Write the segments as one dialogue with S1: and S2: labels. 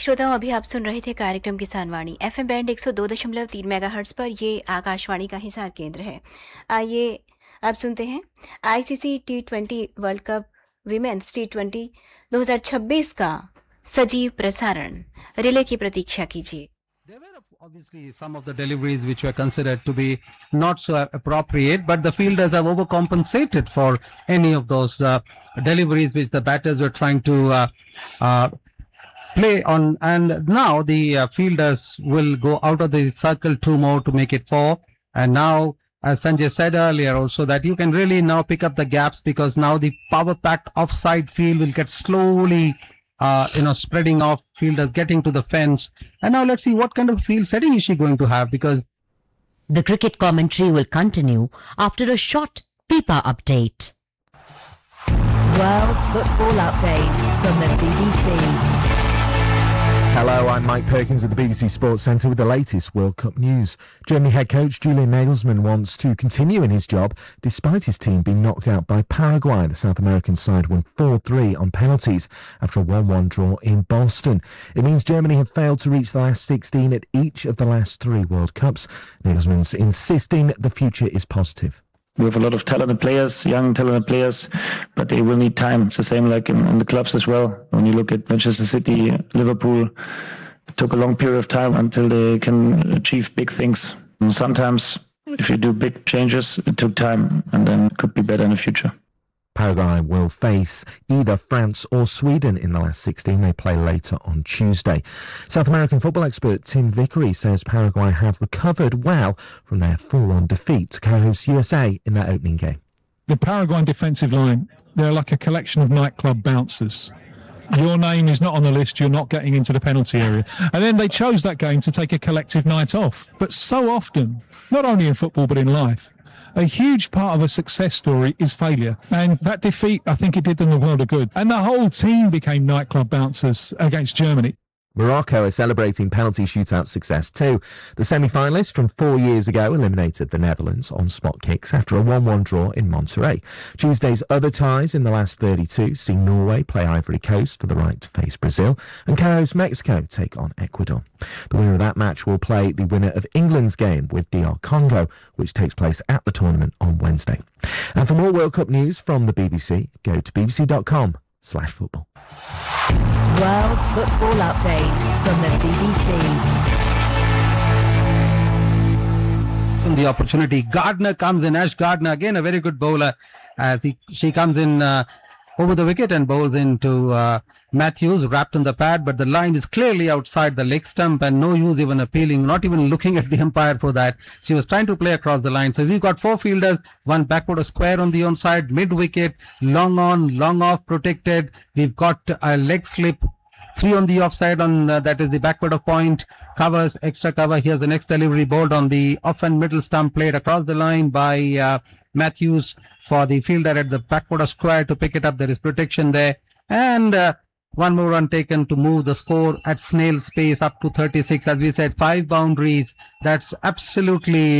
S1: श्रोताओं, अभी आप सुन रहे थे कार्यक्रम किसान वाणी FM बैंड 102.3 मेगाहर्ट्ज पर। ये आकाशवाणी का हिसार केंद्र है। आइए अब सुनते हैं ICC T20 world cup women's T20 2026 का सजीव प्रसारण। रिले की प्रतीक्षा कीजिए।
S2: There were obviously some of the deliveries which were considered to be not so appropriate, but the fielders have overcompensated for any of those deliveries which the batters were trying to play on. And now the fielders will go out of the circle 2 more to make it 4. And now, as Sanjay said earlier also, that you can really now pick up the gaps, because now the power-packed offside field will get slowly spreading off, fielders getting to the fence. And now let's see what kind of field setting is she going to have, because
S3: the cricket commentary will continue after a short FIFA update. World Football Update from the BBC.
S4: Hello, I'm Mike Perkins at the BBC Sports Centre with the latest World Cup news. Germany head coach Julian Nagelsmann wants to continue in his job despite his team being knocked out by Paraguay. The South American side won 4-3 on penalties after a 1-1 draw in Boston. It means Germany have failed to reach the last 16 at each of the last 3 World Cups. Nagelsmann's insisting the future is positive.
S5: We have a lot of talented players, young talented players, but they will need time. It's the same like in the clubs as well. When you look at Manchester City, Liverpool, it took a long period of time until they can achieve big things. And sometimes if you do big changes, it took time, and then it could be better in the future.
S4: Paraguay will face either France or Sweden in the last 16. They play later on Tuesday. South American football expert Tim Vickery says Paraguay have recovered well from their full-on defeat to co-host USA in their opening game.
S6: The Paraguayan defensive line, they're like a collection of nightclub bouncers. Your name is not on the list, you're not getting into the penalty area. And then they chose that game to take a collective night off. But so often, not only in football but in life, a huge part of a success story is failure. And that defeat, I think it did them the world of good. And the whole team became nightclub bouncers against Germany.
S4: Morocco are celebrating penalty shootout success too. The semi-finalists from 4 years ago eliminated the Netherlands on spot kicks after a 1-1 draw in Monterrey. Tuesday's other ties in the last 32 see Norway play Ivory Coast for the right to face Brazil, and co-host Mexico take on Ecuador. The winner of that match will play the winner of England's game with DR Congo, which takes place at the tournament on Wednesday. And for more World Cup news from the BBC, go to bbc.com/football.
S3: World Football Update from the BBC.
S2: The opportunity, Gardner comes in. Ash Gardner, again a very good bowler, as she comes in over the wicket and bowls into Matthews, wrapped in the pad, but the line is clearly outside the leg stump, and no use even appealing, not even looking at the umpire for that. She was trying to play across the line. So we've got 4 fielders, 1 backward, a square on the onside, mid wicket, long on, long off, protected. We've got a leg slip, 3 on the offside, on that is the backward of point, covers, extra cover. Here's the next delivery, bowled on the off and middle stump, played across the line by Matthews for the fielder at the backward of square to pick it up. There is protection there, and 1 more run taken to move the score at snail's pace up to 36. As we said, 5 boundaries. That's absolutely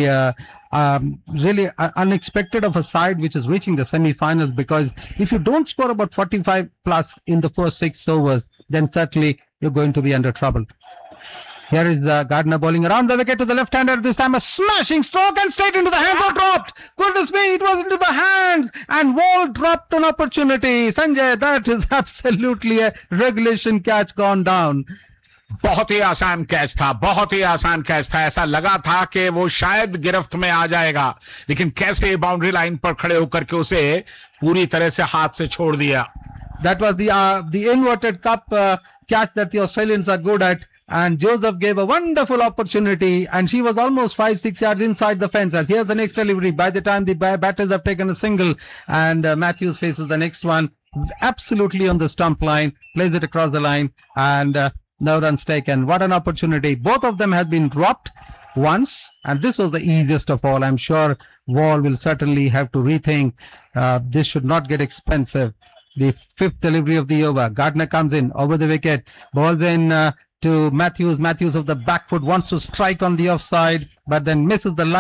S2: really unexpected of a side which is reaching the semi-finals, because if you don't score about 45 plus in the first 6 overs, then certainly you're going to be under trouble. Here is Gardner bowling around the wicket to the left-hander. This time a smashing stroke and straight into the hands. Oh, dropped. Goodness me, it was into the hands. And Wall dropped an opportunity. Sanjay, that is absolutely a regulation catch gone down.
S7: बहुत ही आसान catch था, बहुत ही आसान catch था. ऐसा लगा था कि वो शायद गिरफ्त में आ जाएगा, लेकिन कैसे बाउंड्री लाइन पर खड़े होकर के उसे पूरी तरह से हाथ से छोड़ दिया.
S2: That was the inverted cup catch that the Australians are good at. And Joseph gave a wonderful opportunity, and she was almost 5-6 yards inside the fence. As here's the next delivery. By the time the batters have taken a single, and Matthews faces the next one, absolutely on the stump line, plays it across the line, and no runs taken. What an opportunity. Both of them have been dropped once, and this was the easiest of all. I'm sure Wall will certainly have to rethink. This should not get expensive. The 5th delivery of the over. Gardner comes in over the wicket, balls in to Matthews. Matthews of the back foot wants to strike on the offside, but then misses the line.